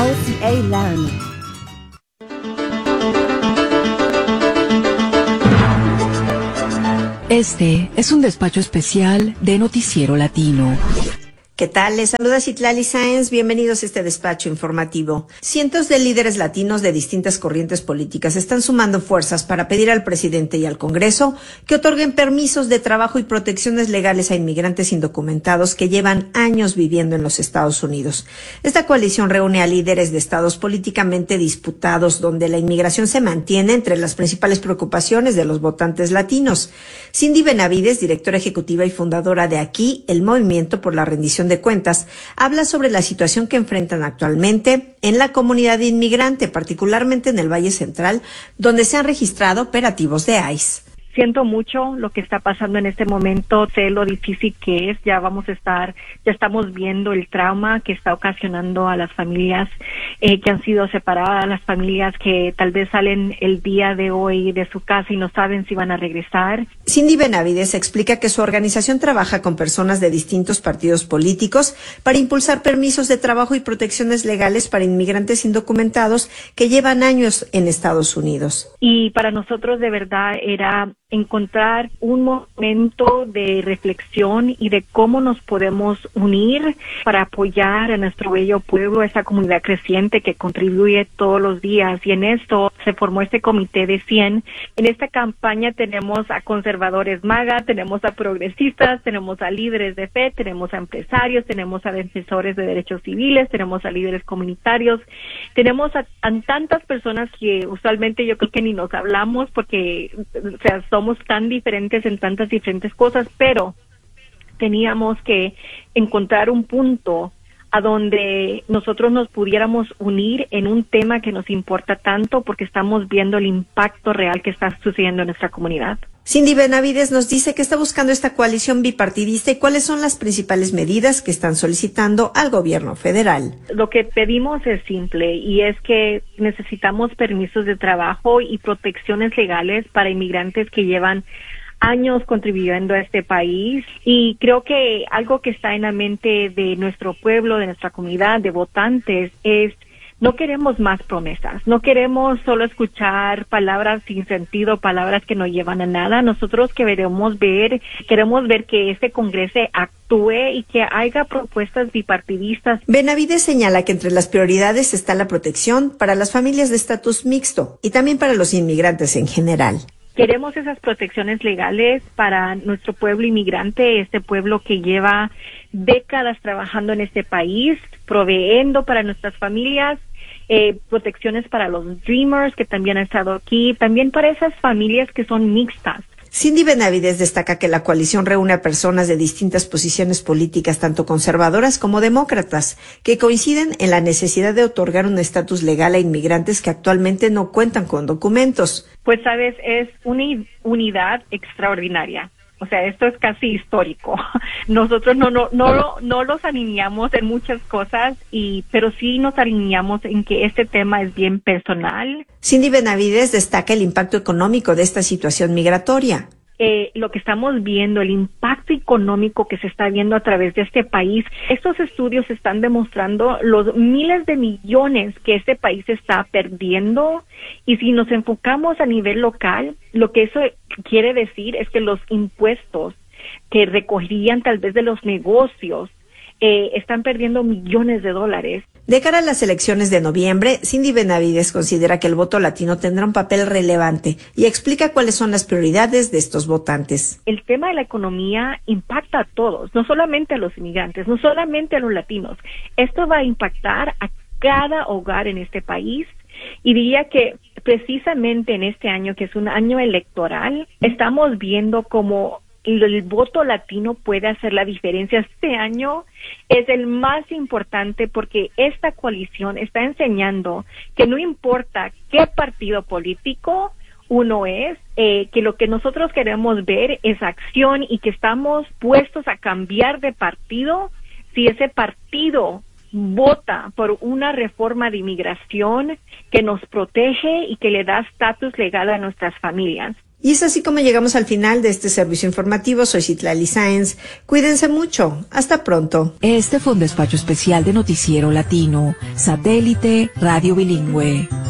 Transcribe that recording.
OCA Learn. Este es un despacho especial de Noticiero Latino. ¿Qué tal? Les saluda Citlali Sáenz. Bienvenidos a este despacho informativo. Cientos de líderes latinos de distintas corrientes políticas están sumando fuerzas para pedir al presidente y al Congreso que otorguen permisos de trabajo y protecciones legales a inmigrantes indocumentados que llevan años viviendo en los Estados Unidos. Esta coalición reúne a líderes de estados políticamente disputados donde la inmigración se mantiene entre las principales preocupaciones de los votantes latinos. Cindy Benavides, directora ejecutiva y fundadora de Aquí, el Movimiento por la Rendición de Cuentas, habla sobre la situación que enfrentan actualmente en la comunidad inmigrante, particularmente en el Valle Central, donde se han registrado operativos de ICE. Siento mucho lo que está pasando en este momento, sé lo difícil que es, ya estamos viendo el trauma que está ocasionando a las familias que han sido separadas, las familias que tal vez salen el día de hoy de su casa y no saben si van a regresar. Cindy Benavides explica que su organización trabaja con personas de distintos partidos políticos para impulsar permisos de trabajo y protecciones legales para inmigrantes indocumentados que llevan años en Estados Unidos. Y para nosotros de verdad era encontrar un momento de reflexión y de cómo nos podemos unir para apoyar a nuestro bello pueblo, esta comunidad creciente que contribuye todos los días. Y en esto se formó este comité de 100. En esta campaña tenemos a conservadores MAGA, tenemos a progresistas, tenemos a líderes de fe, tenemos a empresarios, tenemos a defensores de derechos civiles, tenemos a líderes comunitarios, tenemos a tantas personas que usualmente yo creo que ni nos hablamos porque, o sea, somos tan diferentes en tantas diferentes cosas, pero teníamos que encontrar un punto a donde nosotros nos pudiéramos unir en un tema que nos importa tanto porque estamos viendo el impacto real que está sucediendo en nuestra comunidad. Cindy Benavides nos dice que está buscando esta coalición bipartidista y cuáles son las principales medidas que están solicitando al gobierno federal. Lo que pedimos es simple y es que necesitamos permisos de trabajo y protecciones legales para inmigrantes que llevan años contribuyendo a este país, y creo que algo que está en la mente de nuestro pueblo, de nuestra comunidad, de votantes, es no queremos más promesas, no queremos solo escuchar palabras sin sentido, palabras que no llevan a nada. Nosotros queremos ver que este Congreso actúe y que haya propuestas bipartidistas. Benavides señala que entre las prioridades está la protección para las familias de estatus mixto y también para los inmigrantes en general. Queremos esas protecciones legales para nuestro pueblo inmigrante, este pueblo que lleva décadas trabajando en este país, proveyendo para nuestras familias, protecciones para los Dreamers que también han estado aquí, también para esas familias que son mixtas. Cindy Benavides destaca que la coalición reúne a personas de distintas posiciones políticas, tanto conservadoras como demócratas, que coinciden en la necesidad de otorgar un estatus legal a inmigrantes que actualmente no cuentan con documentos. Pues sabes, es una unidad extraordinaria. O sea, esto es casi histórico. Nosotros no los alineamos en muchas cosas, pero sí nos alineamos en que este tema es bien personal. Cindy Benavides destaca el impacto económico de esta situación migratoria. Lo que estamos viendo, el impacto económico que se está viendo a través de este país, estos estudios están demostrando los miles de millones que este país está perdiendo, y si nos enfocamos a nivel local, lo que eso quiere decir es que los impuestos que recogerían tal vez de los negocios están perdiendo millones de dólares. De cara a las elecciones de noviembre, Cindy Benavides considera que el voto latino tendrá un papel relevante y explica cuáles son las prioridades de estos votantes. El tema de la economía impacta a todos, no solamente a los inmigrantes, no solamente a los latinos. Esto va a impactar a cada hogar en este país, y diría que precisamente en este año, que es un año electoral, estamos viendo cómo el voto latino puede hacer la diferencia. Este año es el más importante porque esta coalición está enseñando que no importa qué partido político uno es, que lo que nosotros queremos ver es acción y que estamos puestos a cambiar de partido si ese partido vota por una reforma de inmigración que nos protege y que le da estatus legal a nuestras familias. Y es así como llegamos al final de este servicio informativo. Soy Citlali Sáenz. Cuídense mucho. Hasta pronto. Este fue un despacho especial de Noticiero Latino, Satélite Radio Bilingüe.